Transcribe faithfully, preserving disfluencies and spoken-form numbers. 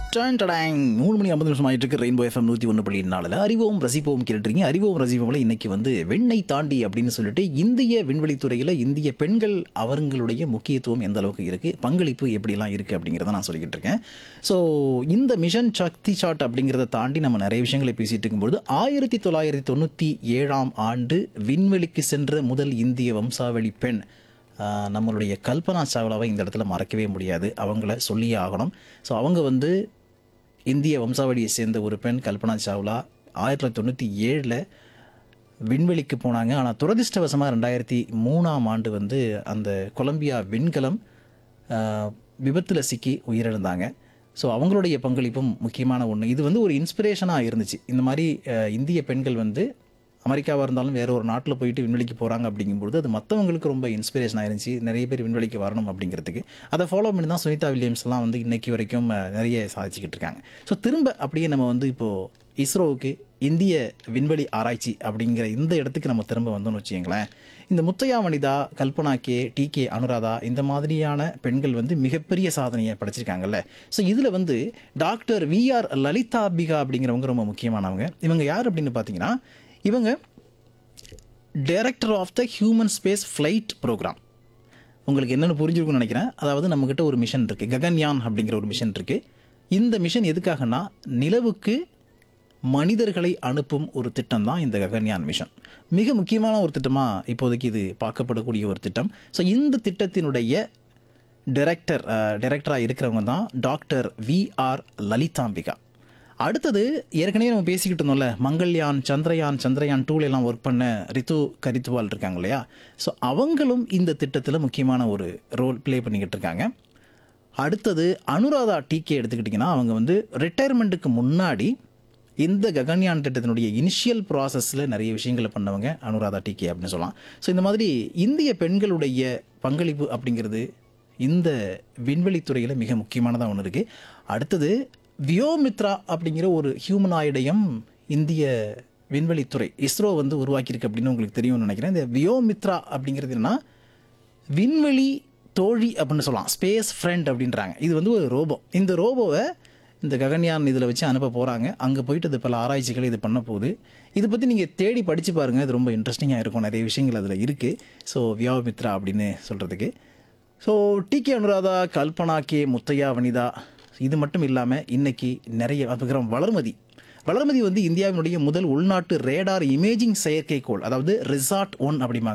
Ton டடாங். மூணு மணி ஐம்பது நிமிஷம் ஆயிட்டு இருக்கு. ரெயின்போ எஃப்எம் நூற்றி ஒன்று புள்ளி நாலில் அறிவோம் ரசிப்போம் கேட்டுருக்கீங்க. அறிவோம் ரசிப்போம்ல இன்னைக்கு வந்து வெண்ணை தாண்டி அப்படின்னு சொல்லிட்டு இந்திய விண்வெளித்துறையில் இந்திய பெண்கள் அவர்களுடைய முக்கியத்துவம் எந்த அளவுக்கு இருக்குது, பங்களிப்பு எப்படிலாம் இருக்குது அப்படிங்கிறத நான் சொல்லிக்கிட்டு இருக்கேன். ஸோ இந்த மிஷன் சக்தி சாட் அப்படிங்கிறத தாண்டி நம்ம நிறைய விஷயங்களை பேசிகிட்டு இருக்கும்போது ஆயிரத்தி தொள்ளாயிரத்தி தொண்ணூற்றி ஏழாம் ஆண்டு விண்வெளிக்கு சென்ற முதல் இந்திய வம்சாவளி பெண் ஆஹ் நம்மளுடைய கல்பனா சாவ்லாவை இந்த இடத்துல மறக்கவே முடியாது. அவங்கள சொல்லியே ஆகணும். ஸோ அவங்க வந்து இந்திய வம்சாவளியை சேர்ந்த ஒரு பெண் கல்பனா சாவ்லா ஆயிரத்தி தொள்ளாயிரத்தி தொண்ணூற்றி ஏழில் விண்வெளிக்கு போனாங்க. ஆனால் துரதிர்ஷ்டவசமாக ரெண்டாயிரத்தி மூணாம் ஆண்டு வந்து அந்த கொலம்பியா விண்கலம் விபத்தில் சிக்கி உயிரிழந்தாங்க. ஸோ அவங்களுடைய பங்களிப்பும் முக்கியமான ஒன்று. இது வந்து ஒரு இன்ஸ்பிரேஷனாக இருந்துச்சு. இந்த மாதிரி அஹ், இந்திய பெண்கள் வந்து அமெரிக்காவாக இருந்தாலும் வேறு ஒரு நாட்டில் போயிட்டு விண்வெளிக்கு போகிறாங்க அப்படிங்கும்போது அது மற்றவங்களுக்கு ரொம்ப இன்ஸ்பிரேஷனாக இருந்துச்சு. நிறைய பேர் விண்வெளிக்கு வரணும் அப்படிங்கிறதுக்கு அதை ஃபாலோ பண்ணி தான் சுனிதா வில்லியம்ஸ்லாம் வந்து இன்றைக்கி வரைக்கும் அஹ், நிறைய சாதிச்சுக்கிட்டு இருக்காங்க. ஸோ திரும்ப அப்படியே நம்ம வந்து இப்போது இஸ்ரோவுக்கு இந்திய விண்வெளி ஆராய்ச்சி அப்படிங்கிற இந்த இடத்துக்கு நம்ம திரும்ப வந்தோம்னு வச்சுங்களேன். இந்த Muthiah Vanitha, Kalpana K, D K Anuradha இந்த மாதிரியான பெண்கள் வந்து மிகப்பெரிய சாதனையை படைச்சிருக்காங்கல்ல. ஸோ இதில் வந்து டாக்டர் வி ஆர் லலிதாம்பிகா அப்படிங்கிறவங்க ரொம்ப முக்கியமானவங்க. இவங்க யார் அப்படின்னு பார்த்தீங்கன்னா, இவங்க director of the human space flight program. உங்களுக்கு என்னென்னு புரிஞ்சிருக்கும்னு நினைக்கிறேன். அதாவது நம்மக்கிட்ட ஒரு மிஷன் இருக்குது, ககன்யான் அப்படிங்கிற ஒரு மிஷன் இருக்குது. இந்த மிஷன் எதுக்காகனா நிலவுக்கு மனிதர்களை அனுப்பும் ஒரு திட்டம் தான் இந்த ககன்யான் மிஷன். மிக முக்கியமான ஒரு திட்டமாக இப்போதைக்கு இது பார்க்கப்படக்கூடிய ஒரு திட்டம். ஸோ இந்த திட்டத்தினுடைய டைரக்டர் டைரக்டராக இருக்கிறவங்க தான் டாக்டர் வி ஆர் லலிதாம்பிகா. அடுத்தது ஏற்கனவே நம்ம பேசிக்கிட்டு இருந்தோம்ல, மங்கள்யான், சந்திரயான், சந்திரயான் டூல எல்லாம் ஒர்க் பண்ண ரித்து கரித்துவால் இருக்காங்க இல்லையா. ஸோ அவங்களும் இந்த திட்டத்தில் முக்கியமான ஒரு ரோல் ப்ளே பண்ணிக்கிட்டு இருக்காங்க. அடுத்தது அனுராதா டிகே எடுத்துக்கிட்டிங்கன்னா, அவங்க வந்து ரிட்டையர்மெண்ட்டுக்கு முன்னாடி இந்த ககன்யான் திட்டத்தினுடைய இனிஷியல் ப்ராசஸில் நிறைய விஷயங்களை பண்ணவங்க அனுராதா டிகே அப்படின்னு சொல்லலாம். ஸோ இந்த மாதிரி இந்திய பெண்களுடைய பங்களிப்பு அப்படிங்கிறது இந்த விண்வெளித்துறையில் மிக முக்கியமானதாக ஒன்று இருக்குது. அடுத்தது வியோமித்ரா அப்படிங்கிற ஒரு ஹியூமனாய்டையும் இந்திய விண்வெளித்துறை இஸ்ரோ வந்து உருவாக்கியிருக்கு அப்படின்னு உங்களுக்கு தெரியும்னு நினைக்கிறேன். இந்த வியோமித்ரா அப்படிங்கிறது என்னன்னா விண்வெளி தோழி அப்படின்னு சொல்லலாம், ஸ்பேஸ் ஃப்ரெண்ட் அப்படின்றாங்க. இது வந்து ஒரு ரோபோ. இந்த ரோபோவை இந்த ககன்யான் இதில் வச்சு அனுப்ப போகிறாங்க. அங்கே போயிட்டு அது பல ஆராய்ச்சிகளை இது பண்ண போகுது. இதை பற்றி நீங்கள் தேடி படித்து பாருங்கள், இது ரொம்ப இன்ட்ரெஸ்டிங்காக இருக்கும். நிறைய விஷயங்கள் அதில் இருக்குது. ஸோ வியோமித்ரா அப்படின்னு சொல்கிறதுக்கு. So D K Anuradha, Kalpana K, Muthiah Vanitha, இது மட்டும் இல்லாமல் இன்றைக்கி நிறைய விக்ரம் வளர்மதி வளர்மதி வந்து இந்தியாவினுடைய முதல் உள்நாட்டு ரேடார் இமேஜிங் செயற்கைக்கோள், அதாவது ரிசார்ட் ஒன் அப்படிம்பாங்க.